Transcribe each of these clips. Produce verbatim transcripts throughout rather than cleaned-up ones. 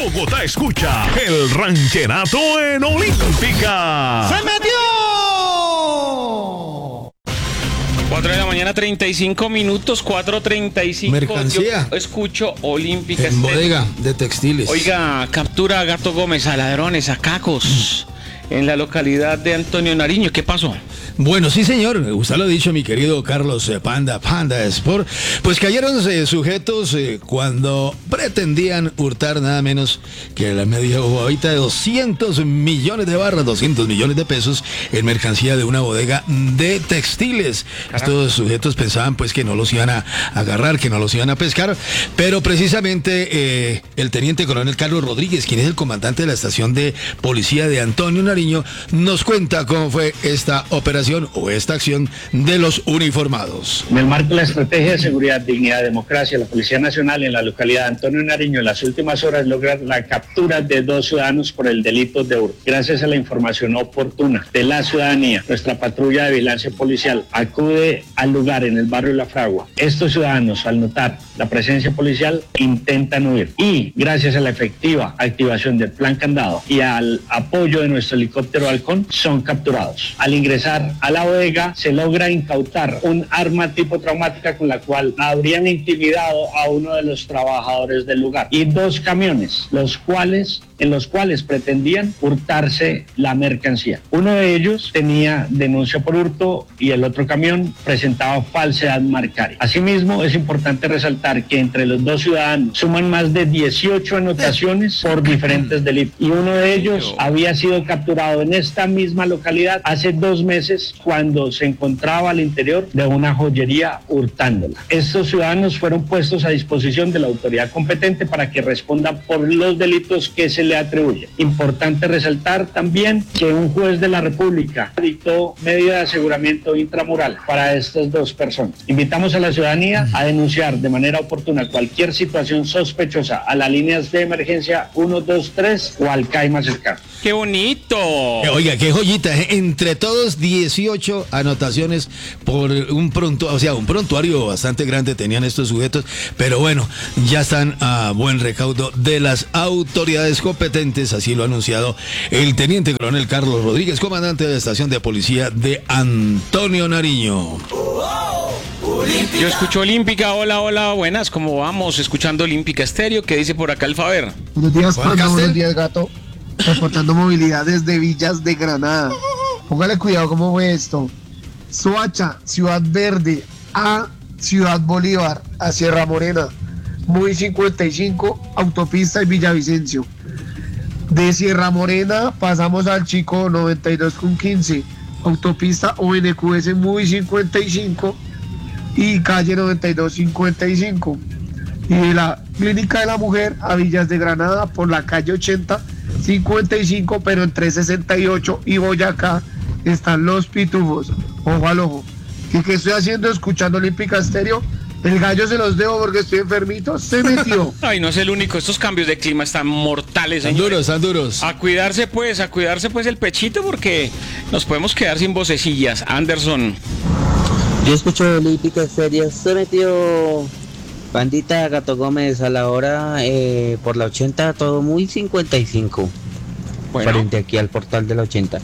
Bogotá escucha el rancherato en Olímpica. ¡Se metió! cuatro de la mañana, treinta y cinco minutos, cuatro treinta y cinco. Mercancía. Yo escucho Olímpica. En bodega de textiles. Oiga, captura a Gato Gómez, a ladrones, a cacos, en la localidad de Antonio Nariño. ¿Qué pasó? Bueno, sí señor, usted lo ha dicho, mi querido Carlos eh, Panda, Panda Sport, pues cayeron eh, sujetos eh, cuando pretendían hurtar nada menos que la media bobadita de doscientos millones de barras, doscientos millones de pesos en mercancía de una bodega de textiles. Caraca. Estos sujetos pensaban pues que no los iban a agarrar, que no los iban a pescar, pero precisamente eh, el teniente coronel Carlos Rodríguez, quien es el comandante de la estación de policía de Antonio Nariño, nos cuenta cómo fue esta operación o esta acción de los uniformados. En el marco de la estrategia de seguridad, dignidad, democracia, la Policía Nacional en la localidad de Antonio Nariño en las últimas horas logra la captura de dos ciudadanos por el delito de hurto. Gracias a la información oportuna de la ciudadanía, nuestra patrulla de vigilancia policial acude al lugar en el barrio La Fragua. Estos ciudadanos, al notar la presencia policial, intentan huir y gracias a la efectiva activación del plan Candado y al apoyo de nuestro helicóptero Halcón, son capturados. Al ingresar a la bodega se logra incautar un arma tipo traumática con la cual habrían intimidado a uno de los trabajadores del lugar y dos camiones, los cuales en los cuales pretendían hurtarse la mercancía. Uno de ellos tenía denuncia por hurto y el otro camión presentaba falsedad marcaria. Asimismo, es importante resaltar que entre los dos ciudadanos suman más de dieciocho anotaciones por diferentes delitos y uno de ellos había sido capturado en esta misma localidad hace dos meses cuando se encontraba al interior de una joyería hurtándola. Estos ciudadanos fueron puestos a disposición de la autoridad competente para que respondan por los delitos que se le atribuye. Importante resaltar también que un juez de la República dictó medida de aseguramiento intramural para estas dos personas. Invitamos a la ciudadanía a denunciar de manera oportuna cualquier situación sospechosa a las líneas de emergencia uno dos tres o al C A I más cercano. ¡Qué bonito! Oiga, qué joyita, ¿eh? Entre todos dieciocho anotaciones por un pronto, o sea, un prontuario bastante grande tenían estos sujetos, pero bueno, ya están a buen recaudo de las autoridades competentes, así lo ha anunciado el teniente coronel Carlos Rodríguez, comandante de la estación de policía de Antonio Nariño. Yo escucho Olímpica, hola, hola, buenas, ¿cómo vamos? Escuchando Olímpica Estéreo, ¿qué dice por acá el Faber? Buenos días, Panda, buenos días, Gato. Reportando movilidad desde Villas de Granada. Póngale cuidado cómo fue esto. Soacha, Ciudad Verde, a Ciudad Bolívar, a Sierra Morena, Muy cincuenta y cinco, autopista y Villavicencio. De Sierra Morena pasamos al Chico noventa y dos con quince, autopista O N Q S Muy cincuenta y cinco y calle noventa y dos cincuenta y cinco. Y de la Clínica de la Mujer a Villas de Granada por la calle ochenta, cincuenta y cinco, pero entre sesenta y ocho y Boyacá están los pitufos. Ojo al ojo. ¿Qué, qué estoy haciendo? Escuchando Olímpica Estéreo. El gallo se los debo porque estoy enfermito. Se metió. Ay, no es el único. Estos cambios de clima están mortales, señores. Están duros, están duros. A cuidarse pues, a cuidarse pues el pechito porque nos podemos quedar sin vocecillas. Anderson. Yo escucho Olímpica Estéreo. Se metió... Bandita Gato Gómez a la hora eh, por la ochenta, todo muy cincuenta y cinco. Bueno. Frente aquí al portal de la ochenta.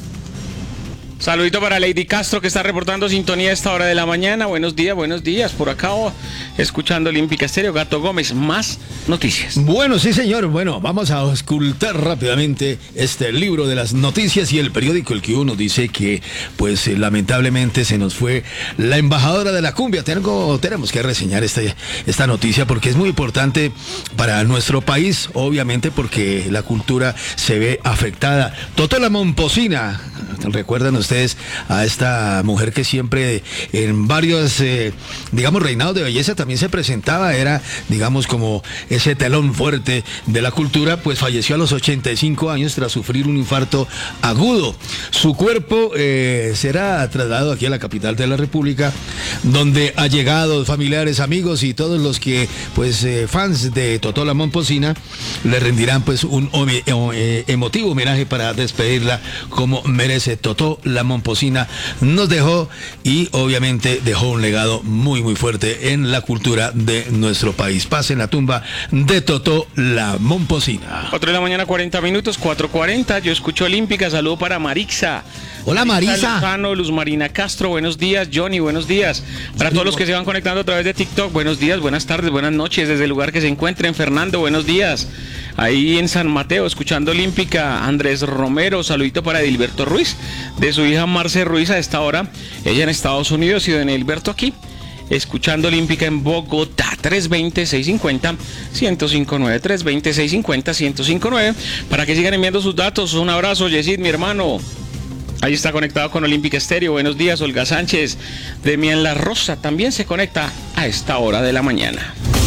Saludito para Lady Castro que está reportando sintonía a esta hora de la mañana. Buenos días, buenos días. Por acá oh, escuchando Olímpica Estéreo. Gato Gómez, más noticias. Bueno, sí señor. Bueno, vamos a auscultar rápidamente este libro de las noticias y el periódico El Q nos dice que pues eh, lamentablemente se nos fue la embajadora de la cumbia. Tengo, tenemos que reseñar esta, esta noticia porque es muy importante para nuestro país, obviamente porque la cultura se ve afectada. Totola Momposina, ¿recuerdan ustedes a esta mujer que siempre en varios, eh, digamos, reinados de belleza también se presentaba? Era, digamos, como ese telón fuerte de la cultura, pues falleció a los ochenta y cinco años tras sufrir un infarto agudo. Su cuerpo eh, será trasladado aquí a la capital de la República, donde allegados, familiares, amigos y todos los que, pues, eh, fans de Totola Momposina le rendirán, pues, un eh, emotivo homenaje para despedirla como merece ese Totó la Momposina nos dejó y obviamente dejó un legado muy muy fuerte en la cultura de nuestro país. Pase en la tumba de Totó la Momposina. cuatro de la mañana, cuarenta minutos, cuatro cuarenta. Yo escucho Olímpica. Saludo para Marixa. Hola Marisa. Lozano, Luz Marina Castro, buenos días. Johnny, buenos días. Para todos los que se van conectando a través de TikTok, buenos días, buenas tardes, buenas noches, desde el lugar que se encuentren. Fernando, buenos días. Ahí en San Mateo, escuchando Olímpica. Andrés Romero, saludito para Edilberto Ruiz, de su hija Marce Ruiz a esta hora. Ella en Estados Unidos y don Edilberto aquí, escuchando Olímpica en Bogotá. Tres veinte, seiscientos cincuenta, ciento cincuenta y nueve. tres veinte, seiscientos cincuenta, ciento cincuenta y nueve. Para que sigan enviando sus datos. Un abrazo, Yesid, mi hermano. Ahí está conectado con Olímpica Estéreo. Buenos días, Olga Sánchez. Demian La Rosa también se conecta a esta hora de la mañana.